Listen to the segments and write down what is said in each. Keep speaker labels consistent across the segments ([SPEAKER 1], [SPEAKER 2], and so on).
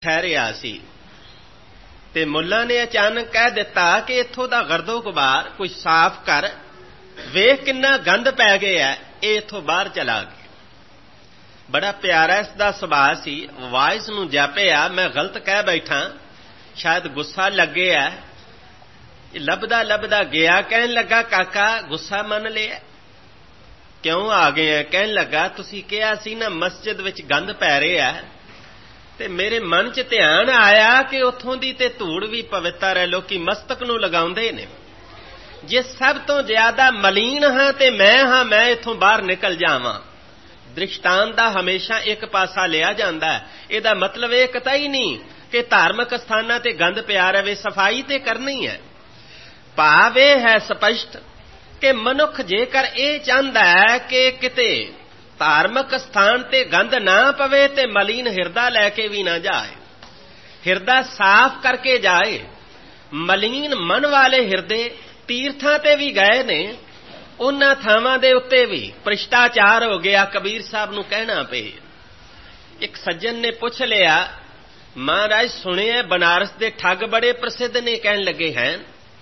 [SPEAKER 1] ਠਹਿਰਿਆ ਸੀ ਤੇ ਮੁੱਲਾ ਨੇ ਅਚਾਨਕ ਕਹਿ ਦਿੱਤਾ ਕਿ ਇੱਥੋਂ ਦਾ ਗਰਦੋ ਗੁਬਾਰ ਕੁਝ ਸਾਫ਼ ਕਰ, ਵੇਖ ਕਿੰਨਾ ਗੰਦ ਪੈ ਗਿਆ, ਇਹ ਇੱਥੋਂ ਬਾਹਰ ਚਲਾ ਗਿਆ। ਬੜਾ ਪਿਆਰਾ ਇਸ ਦਾ ਸੁਭਾਅ ਸੀ। ਵਾਇਸ ਨੂੰ ਜਾਪਿਆ ਮੈਂ ਗਲਤ ਕਹਿ ਬੈਠਾ, ਸ਼ਾਇਦ ਗੁੱਸਾ ਲੱਗਿਆ। ਲੱਭਦਾ ਲੱਭਦਾ ਗਿਆ, ਕਹਿਣ ਲੱਗਾ ਕਾਕਾ ਗੁੱਸਾ ਮੰਨ ਲਿਆ, ਕਿਉਂ ਆ ਗਏ ਆ? ਕਹਿਣ ਲੱਗਾ ਤੁਸੀਂ ਕਿਹਾ ਸੀ ਨਾ ਮਸਜਿਦ ਵਿੱਚ ਗੰਦ ਪੈ ਰਿਹਾ, ਤੇ ਮੇਰੇ ਮਨ 'ਚ ਧਿਆਨ ਆਇਆ ਕਿ ਉੱਥੋਂ ਦੀ ਤੇ ਧੂੜ ਵੀ ਪਵਿੱਤਰ ਹੈ, ਲੋਕੀ ਮਸਤਕ ਨੂੰ ਲਗਾਉਂਦੇ ਨੇ। ਜੇ ਸਭ ਤੋਂ ਜ਼ਿਆਦਾ ਮਲੀਨ ਹਾਂ ਤੇ ਮੈਂ ਹਾਂ, ਮੈਂ ਇੱਥੋਂ ਬਾਹਰ ਨਿਕਲ ਜਾਵਾਂ। ਦ੍ਰਿਸ਼ਟਾਂਤ ਦਾ ਹਮੇਸ਼ਾ ਇੱਕ ਪਾਸਾ ਲਿਆ ਜਾਂਦਾ ਹੈ। ਇਹਦਾ ਮਤਲਬ ਇਹ ਕਤਈ ਨਹੀਂ ਕਿ ਧਾਰਮਿਕ ਸਥਾਨਾਂ ਤੇ ਗੰਦ ਪਿਆ ਰਹੇ, ਸਫਾਈ ਤੇ ਕਰਨੀ ਹੈ। ਭਾਵ ਇਹ ਹੈ ਸਪਸ਼ਟ ਕਿ ਮਨੁੱਖ ਜੇਕਰ ਇਹ ਚਾਹੁੰਦਾ ਹੈ ਕਿ ਕਿਤੇ ਧਾਰਮਿਕ ਸਥਾਨ ਤੇ ਗੰਦ ਨਾ ਪਵੇ ਤੇ ਮਲੀਨ ਹਿਰਦਾ ਲੈ ਕੇ ਵੀ ਨਾ ਜਾਏ, ਹਿਰਦਾ ਸਾਫ਼ ਕਰਕੇ ਜਾਏ। ਮਲੀਨ ਮਨ ਵਾਲੇ ਹਿਰਦੇ ਤੀਰਥਾਂ ਤੇ ਵੀ ਗਏ ਨੇ, ਉਹਨਾਂ ਥਾਵਾਂ ਦੇ ਉੱਤੇ ਵੀ ਭ੍ਰਿਸ਼ਟਾਚਾਰ ਹੋ ਗਿਆ। ਕਬੀਰ ਸਾਹਿਬ ਨੂੰ ਕਹਿਣਾ ਪਏ। ਇੱਕ ਸੱਜਣ ਨੇ ਪੁੱਛ ਲਿਆ, ਮਹਾਰਾਜ ਸੁਣਿਆ ਬਨਾਰਸ ਦੇ ਠੱਗ ਬੜੇ ਪ੍ਰਸਿੱਧ ਨੇ। ਕਹਿਣ ਲੱਗੇ ਹੈ?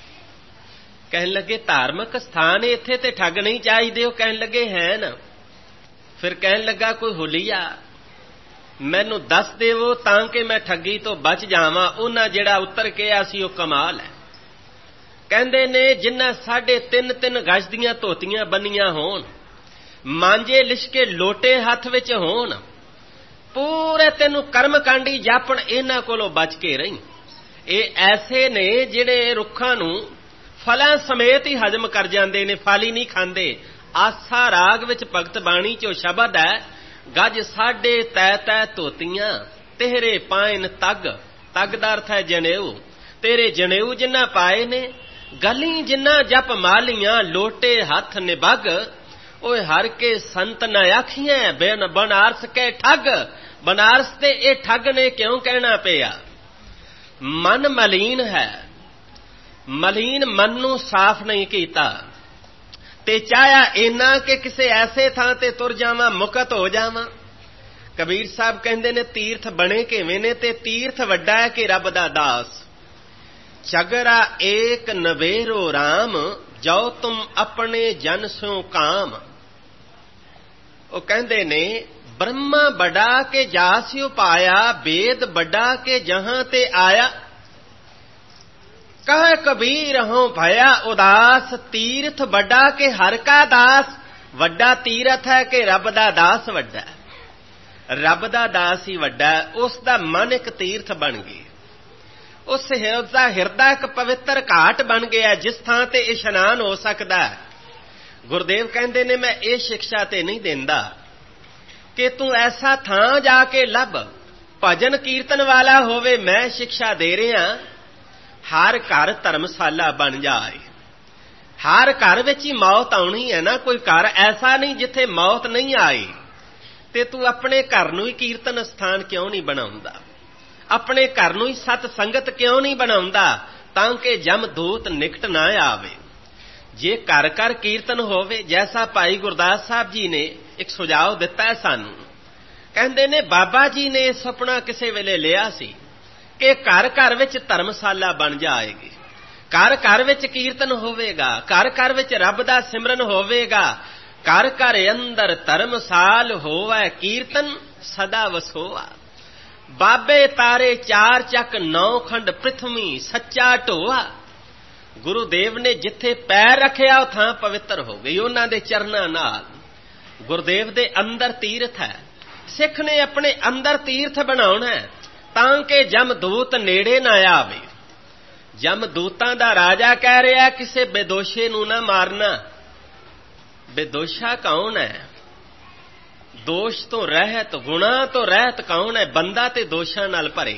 [SPEAKER 1] ਕਹਿਣ ਲੱਗੇ ਧਾਰਮਿਕ ਸਥਾਨ ਇੱਥੇ ਤੇ ਠੱਗ ਨਹੀਂ ਚਾਹੀਦੇ। ਉਹ ਕਹਿਣ ਲੱਗੇ ਹੈ ਨਾ। ਫਿਰ ਕਹਿਣ ਲੱਗਾ ਕੋਈ ਹੁਲੀਆ ਮੈਨੂੰ ਦੱਸ ਦੇਵੋ ਤਾਂ ਕਿ ਮੈਂ ਠੱਗੀ ਤੋਂ ਬਚ ਜਾਵਾਂ। ਉਹਨਾਂ ਜਿਹੜਾ ਉੱਤਰ ਕਿਹਾ ਸੀ ਉਹ ਕਮਾਲ ਹੈ। ਕਹਿੰਦੇ ਨੇ ਜਿੰਨਾ 3.5 ਗਜ ਦੀਆਂ ਧੋਤੀਆਂ ਬੰਨੀਆਂ ਹੋਣ, ਮਾਂਜੇ ਲਿਸ਼ਕੇ ਲੋਟੇ ਹੱਥ ਵਿੱਚ ਹੋਣ, ਪੂਰੇ ਤੈਨੂੰ ਕਰਮਕਾਂਡੀ ਜਾਪਣ, ਇਹਨਾਂ ਕੋਲੋਂ ਬਚ ਕੇ ਰਹੀਂ। ਇਹ ਐਸੇ ਨੇ ਜਿਹੜੇ ਰੁੱਖਾਂ ਨੂੰ ਫਲਾਂ ਸਮੇਤ ਹੀ ਹਜ਼ਮ ਕਰ ਜਾਂਦੇ ਨੇ, ਫਲ ਹੀ ਨਹੀਂ ਖਾਂਦੇ। ਆਸਾ ਰਾਗ ਵਿੱਚ ਭਗਤ ਬਾਣੀ 'ਚੋਂ ਸ਼ਬਦ ਹੈ, ਗਜ 3.5 ਧੋਤੀਆਂ ਤੇਰੇ ਪਾਇਨ ਤੱਗ। ਤੱਗ ਦਾ ਅਰਥ ਹੈ ਜਨੇਊ। ਤੇਰੇ ਜਨੇਊ ਜਿੰਨਾ ਪਾਏ ਨੇ, ਗਲੀ ਜਿੰਨਾ ਜਪ ਮਾਲੀਆਂ, ਲੋਟੇ ਹੱਥ ਨਿਭਗ। ਓਏ ਹਰ ਕੇ ਸੰਤ ਨ ਆਖੀਆਂ ਬਿਨ ਬਨਾਰਸ ਕੇ ਠੱਗ। ਬਨਾਰਸ ਤੇ ਇਹ ਠੱਗ ਨੇ ਕਿਉਂ ਕਹਿਣਾ ਪਿਆ? ਮਨ ਮਲੀਨ ਹੈ, ਮਲੀਨ ਮਨ ਨੂੰ ਸਾਫ਼ ਨਹੀਂ ਕੀਤਾ ਤੇ ਚਾਹਿਆ ਇੰਨਾ ਕਿ ਕਿਸੇ ਐਸੇ ਥਾਂ ਤੇ ਤੁਰ ਜਾਵਾਂ, ਮੁਕਤ ਹੋ ਜਾਵਾਂ। ਕਬੀਰ ਸਾਹਿਬ ਕਹਿੰਦੇ ਨੇ ਤੀਰਥ ਬਣੇ ਕਿਵੇਂ ਨੇ? ਤੇ ਤੀਰਥ ਵੱਡਾ ਹੈ ਕਿ ਰੱਬ ਦਾ ਦਾਸ। ਚਗਰਾ ਏਕ ਨਵੇਰੋ ਰਾਮ, ਜੋ ਤੁਮ ਆਪਣੇ ਜਨ ਸਿਓ ਕਾਮ। ਉਹ ਕਹਿੰਦੇ ਨੇ ਬ੍ਰਹਮਾ ਬੜਾ ਕੇ ਜਾਸਿਓ ਪਾਇਆ, ਵੇਦ ਵੱਡਾ ਕੇ ਜਹਾਂ ਤੇ ਆਇਆ। ਕਹ ਕਬੀਰ ਹੋਂ ਭਇਆ ਉਦਾਸ, ਤੀਰਥ ਵੱਡਾ ਕੇ ਹਰ ਕਾ ਦਾਸ। ਵੱਡਾ ਤੀਰਥ ਹੈ ਕਿ ਰੱਬ ਦਾ ਦਾਸ ਵੱਡਾ। ਰੱਬ ਦਾ ਦਾਸ ਹੀ ਵੱਡਾ। ਉਸ ਦਾ ਮਨ ਇੱਕ ਤੀਰਥ ਬਣ ਗਿਆ। ਉਸ ਦਾ ਹਿਰਦਾ ਇੱਕ ਪਵਿੱਤਰ ਘਾਟ ਬਣ ਗਿਆ ਜਿਸ ਥਾਂ ਤੇ ਇਸ਼ਨਾਨ ਹੋ ਸਕਦਾ ਹੈ। ਗੁਰਦੇਵ ਕਹਿੰਦੇ ਨੇ ਮੈਂ ਇਹ ਸਿੱਖਿਆ ਤੇ ਨਹੀਂ ਦਿੰਦਾ ਕਿ ਤੂੰ ਐਸਾ ਥਾਂ ਜਾ ਕੇ ਲੱਭ, ਭਜਨ ਕੀਰਤਨ ਵਾਲਾ ਹੋਵੇ। ਮੈਂ ਸਿੱਖਿਆ ਦੇ ਰਿਹਾ ਹਰ ਘਰ ਧਰਮਸ਼ਾਲਾ ਬਣ ਜਾਏ। ਹਰ ਘਰ ਵਿੱਚ ਹੀ ਮੌਤ ਆਉਣੀ ਹੈ ਨਾ। ਕੋਈ ਘਰ ਐਸਾ ਨਹੀਂ ਜਿੱਥੇ ਮੌਤ ਨਹੀਂ ਆਈ। ਤੇ ਤੂੰ ਆਪਣੇ ਘਰ ਨੂੰ ਹੀ ਕੀਰਤਨ ਸਥਾਨ ਕਿਉਂ ਨਹੀਂ ਬਣਾਉਂਦਾ? ਆਪਣੇ ਘਰ ਨੂੰ ਹੀ ਸਤ ਸੰਗਤ ਕਿਉਂ ਨਹੀਂ ਬਣਾਉਂਦਾ ਤਾਂ ਕਿ ਜਮਦੂਤ ਨਿਕਟ ਨਾ ਆਵੇ? ਜੇ ਘਰ ਘਰ ਕੀਰਤਨ ਹੋਵੇ, ਜੈਸਾ ਭਾਈ ਗੁਰਦਾਸ ਸਾਹਿਬ ਜੀ ਨੇ ਇੱਕ ਸੁਝਾਅ ਦਿੱਤਾ ਹੈ ਸਾਨੂੰ। ਕਹਿੰਦੇ ਨੇ ਬਾਬਾ ਜੀ ਨੇ ਸੁਪਨਾ ਕਿਸੇ ਵੇਲੇ ਲਿਆ ਸੀ ਕਿ ਘਰ ਘਰ ਵਿੱਚ ਧਰਮਸ਼ਾਲਾ ਬਣ ਜਾਏਗੀ, ਘਰ ਘਰ ਵਿੱਚ ਕੀਰਤਨ ਹੋਵੇਗਾ, ਘਰ ਘਰ ਵਿੱਚ ਰੱਬ ਦਾ ਸਿਮਰਨ ਹੋਵੇਗਾ, ਘਰ ਘਰ ਅੰਦਰ ਧਰਮਸਾਲ ਹੋਵੇ, ਕੀਰਤਨ ਸਦਾ ਵਸੋਆ। ਬਾਬੇ ਤਾਰੇ 4 ਚੱਕ 9 ਖੰਡ ਪ੍ਰਿਥਵੀ, ਸੱਚਾ ਢੋਆ। ਗੁਰੂਦੇਵ ਨੇ ਜਿੱਥੇ ਪੈਰ ਰੱਖਿਆ ਉਹ ਥਾਂ ਪਵਿੱਤਰ ਹੋ ਗਈ ਉਹਨਾਂ ਦੇ ਚਰਨਾਂ ਨਾਲ। ਗੁਰਦੇਵ ਦੇ ਅੰਦਰ ਤੀਰਥ ਹੈ। ਸਿੱਖ ਨੇ ਆਪਣੇ ਅੰਦਰ ਤੀਰਥ ਬਣਾਉਣਾ ਤਾਂ ਕਿ ਜਮਦੂਤ ਨੇੜੇ ਨਾ ਆਵੇ। ਜਮਦੂਤਾਂ ਦਾ ਰਾਜਾ ਕਹਿ ਰਿਹਾ ਕਿਸੇ ਬੇਦੋਸ਼ੇ ਨੂੰ ਨਾ ਮਾਰਨਾ। ਬੇਦੋਸ਼ਾ ਕੌਣ ਹੈ? ਦੋਸ਼ ਤੋਂ ਰਹਿਤ, ਗੁਨਾਹ ਤੋਂ ਰਹਿਤ ਕੌਣ ਹੈ? ਬੰਦਾ ਤੇ ਦੋਸ਼ਾਂ ਨਾਲ ਭਰੇ।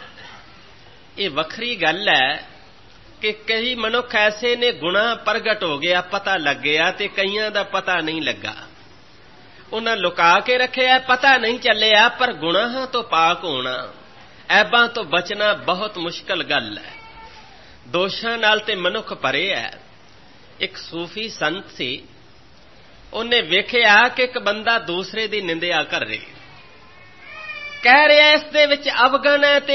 [SPEAKER 1] ਇਹ ਵੱਖਰੀ ਗੱਲ ਹੈ ਕਿ ਕਈ ਮਨੁੱਖ ਐਸੇ ਨੇ ਗੁਨਾਹ ਪ੍ਰਗਟ ਹੋ ਗਿਆ, ਪਤਾ ਲੱਗ ਗਿਆ, ਤੇ ਕਈਆਂ ਦਾ ਪਤਾ ਨਹੀਂ ਲੱਗਾ। ਉਹਨਾਂ ਲੁਕਾ ਕੇ ਰੱਖਿਆ, ਪਤਾ ਨਹੀਂ ਚੱਲਿਆ। ਪਰ ਗੁਨਾਹਾਂ ਤੋਂ ਪਾਕ ਹੋਣਾ, ਐਬਾਂ ਤੋਂ ਬਚਣਾ ਬਹੁਤ ਮੁਸ਼ਕਲ ਗੱਲ ਹੈ। ਦੋਸ਼ਾਂ ਨਾਲ ਤੇ ਮਨੁੱਖ ਭਰੇ ਹੈ। ਇੱਕ ਸੂਫੀ ਸੰਤ ਸੀ, ਉਹਨੇ ਵੇਖਿਆ ਕਿ ਇੱਕ ਬੰਦਾ ਦੂਸਰੇ ਦੀ ਨਿੰਦਿਆ ਕਰ ਰਿਹਾ, ਕਹਿ ਰਿਹਾ ਇਸ ਦੇ ਵਿੱਚ ਅਵਗੁਣ ਹੈ ਤੇ